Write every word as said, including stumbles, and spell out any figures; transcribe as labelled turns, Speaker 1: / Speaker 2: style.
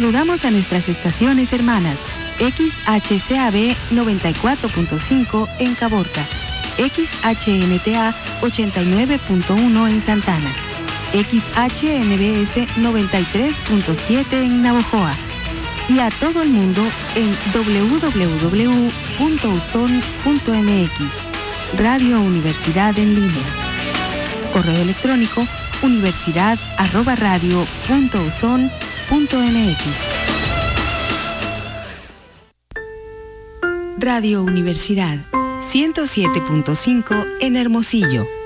Speaker 1: Saludamos a nuestras estaciones hermanas. X H C A B noventa y cuatro punto cinco en Caborca, X H N T A ochenta y nueve punto uno en Santana, X H N B S noventa y tres punto siete en Navojoa y a todo el mundo en doble u doble u doble u punto u s o n punto m x. Radio Universidad en línea. Correo electrónico universidad arroba radio punto uson punto m x. Radio Universidad ciento siete punto cinco en Hermosillo.